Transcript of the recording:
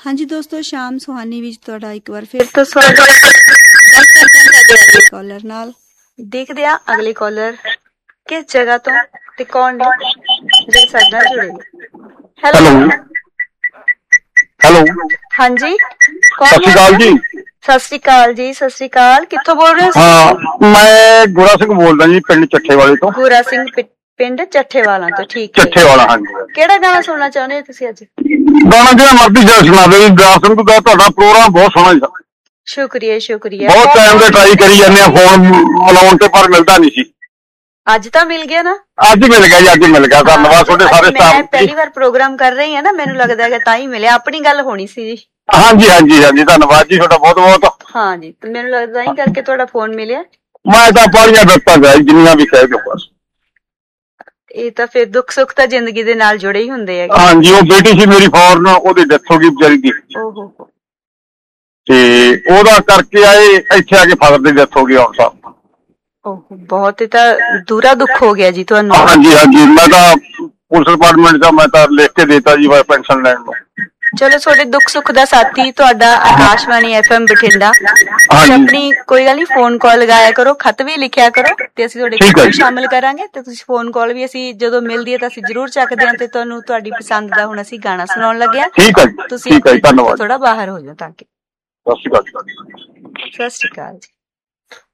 ਹਾਂਜੀ ਦੋਸਤੋ, ਸ਼ਾਮ ਸੁਹਾਨੀ ਵਿੱਚ ਤੁਹਾਡਾ ਇੱਕ ਵਾਰ ਫਿਰ ਤੋਂ ਸਵਾਗਤ ਹੈ। ਗੱਲ ਕਰਦੇ ਹਾਂ ਸਾਡੇ ਅਗਲੇ ਕਾਲਰ ਨਾਲ। ਦੇਖਦੇ ਹਾਂ ਅਗਲੇ ਕਾਲਰ ਕਿਸ ਜਗ੍ਹਾ ਤੋਂ ਤੇ ਕੌਣ ਨੇ ਜਿਹੜੇ ਸਾਡੇ ਨਾਲ ਜੁੜੇ ਨੇ। ਹੈਲੋ ਹੈਲੋ, ਹਾਂਜੀ, ਸਤਿ ਸ਼੍ਰੀ ਅਕਾਲ ਜੀ। ਸਤਿ ਸ਼੍ਰੀ ਅਕਾਲ ਜੀ। ਸਤਿ ਸ਼੍ਰੀ ਅਕਾਲ। ਕਿੱਥੋਂ ਬੋਲ ਰਹੇ ਹੋ? ਹਾਂ, ਮੈਂ ਗੋਰਾ ਸਿੰਘ ਬੋਲਦਾ ਜੀ, ਪਿੰਡ ਚੱਠੇਵਾਲੇ ਤੋਂ। ਗੋਰਾ ਸਿੰਘ ਪਿੰਡ ਚੱਠੇਵਾਲਾ ਤੋਂ। ਠੀਕ ਹੈ, ਚੱਠੇਵਾਲਾ। ਹਾਂਜੀ, ਕਿਹੜਾ ਗਾਣਾ ਸੁਣਨਾ ਚਾਹੁੰਦੇ ਹੋ ਤੁਸੀਂ ਅੱਜ? ਗਾਣਾ ਜਿਹੜਾ ਮਰਜ਼ੀ ਜੈ ਸੁਣਾ ਦਿਓ ਜੀ। ਗੋਰਾ ਸਿੰਘ ਦਾ ਤੁਹਾਡਾ ਪ੍ਰੋਗਰਾਮ ਬਹੁਤ ਸੋਹਣਾ ਜੀ। ਸ਼ੁਕਰੀਆ ਸ਼ੁਕਰੀਆ। ਬਹੁਤ ਟਾਈਮ ਦੇ ਟਰਾਈ ਕਰੀ ਜਾਂਦੇ ਆ ਫੋਨ ਮਿਲਾਉਣ ਤੇ, ਪਰ ਮਿਲਦਾ ਨਹੀਂ ਸੀ। ਅੱਜ ਤਾਂ ਮਿਲ ਗਿਆ ਨਾ? ਅੱਜ ਮਿਲ ਗਿਆ ਜੀ, ਅੱਜ ਮਿਲ ਗਿਆ। ਧੰਨਵਾਦ ਤੁਹਾਡੇ ਸਾਰੇ ਸਟਾਫ। ਮੈਂ ਪਹਿਲੀ ਵਾਰ ਪ੍ਰੋਗਰਾਮ ਕਰ ਰਹੀ ਹਾਂ ਨਾ, ਮੈਨੂੰ ਲੱਗਦਾ ਹੈ ਤਾਂ ਹੀ ਮਿਲਿਆ। ਆਪਣੀ ਗੱਲ ਹੋਣੀ ਸੀ ਜੀ। ਹਾਂਜੀ ਹਾਂਜੀ ਹਾਂਜੀ, ਧੰਨਵਾਦ ਜੀ ਤੁਹਾਡਾ ਬਹੁਤ ਬਹੁਤ। ਹਾਂਜੀ, ਤੇ ਮੈਨੂੰ ਲੱਗਦਾ ਹੀ ਕਰਕੇ ਤੁਹਾਡਾ ਫੋਨ ਮਿਲਿਆ। ਮੈਂ ਤਾਂ ਪਾਲੀਆਂ ਦਿੱਤਾ ਗਿਆ ਜਿੰਨੀਆਂ ਵੀ ਕਹਿ ਦਿਓ ਬਸ। ਇਹ ਤਾਂ ਫਿਰ ਦੁੱਖ ਸੁੱਖ ਤਾਂ ਜ਼ਿੰਦਗੀ ਦੇ ਨਾਲ ਜੁੜੇ ਹੀ ਹੁੰਦੇ ਹੈਗੇ। ਹਾਂਜੀ, ਉਹ ਬੇਟੀ ਸੀ ਮੇਰੀ ਫੌਰਨ, ਉਹਦੀ ਡੈਥ ਹੋ ਗਈ ਵਿਚਾਰੀ ਦੀ। ਓਹੋ, ਤੇ ਉਹਦਾ ਕਰਕੇ ਆਏ ਇੱਥੇ ਆ ਕੇ ਫਾਦਰ ਦੀ ਡੈਥ ਹੋ ਗਈ ਹੁਣ ਸਾਹਿਬ। ਓਹੋ, ਬਹੁਤ ਹੀ ਤਾਂ ਦੂਰਾ ਦੁੱਖ ਹੋ ਗਿਆ ਜੀ ਤੁਹਾਨੂੰ। ਹਾਂਜੀ ਹਾਂਜੀ, ਮੈਂ ਤਾਂ ਪੁਲਿਸ ਡਿਪਾਰਟਮੈਂਟ ਦਾ ਮੈਂ ਤਾਂ ਲਿਖ ਕੇ ਦੇਤਾ ਜੀ ਪੈਨਸ਼ਨ ਲੈਣ ਨੂੰ। ਚਲੋ, ਤੁਹਾਡੇ ਦੁੱਖ ਸੁੱਖ ਦਾ ਸਾਥੀ ਤੁਹਾਡਾ ਆਕਾਸ਼ਵਾਣੀ FM ਬਠਿੰਡਾ। ਤੁਸੀਂ ਆਪਣੀ ਕੋਈ ਗੱਲ ਨੀ, ਫੋਨ ਕਾਲ ਲਗਾਇਆ ਕਰੋ, ਖਤ ਵੀ ਲਿਖਿਆ ਕਰੋ ਤੇ ਅਸੀਂ ਤੁਹਾਡੇ ਖਤ ਸ਼ਾਮਿਲ ਕਰਾਂਗੇ। ਤੇ ਤੁਸੀਂ ਫੋਨ ਕਾਲ ਵੀ ਅਸੀਂ ਜਦੋਂ ਮਿਲਦੀ ਹੈ ਤਾਂ ਅਸੀਂ ਜ਼ਰੂਰ ਚੱਕਦੇ ਹਾਂ ਤੇ ਤੁਹਾਨੂੰ ਤੁਹਾਡੀ ਪਸੰਦ ਦਾ ਹੁਣ ਅਸੀਂ ਗਾਣਾ ਸੁਣਾਉਣ ਲੱਗੇ ਹਾਂ। ਠੀਕ ਹੈ ਜੀ, ਤੁਸੀਂ ਧੰਨਵਾਦ। ਥੋੜਾ ਬਾਹਰ ਹੋ ਜਾਓ ਤਾਂ ਕਿ। ਸਤਿ ਸ਼੍ਰੀ ਅਕਾਲ। ਸਤਿ ਸ਼੍ਰੀ ਅਕਾਲ ਜੀ।